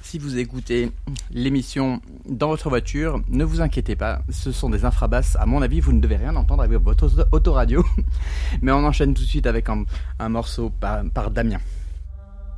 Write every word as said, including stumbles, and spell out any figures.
Si vous écoutez l'émission dans votre voiture, ne vous inquiétez pas, ce sont des infrabasses. À mon avis, vous ne devez rien entendre avec votre autoradio. Mais on enchaîne tout de suite avec un, un morceau par, par Damien.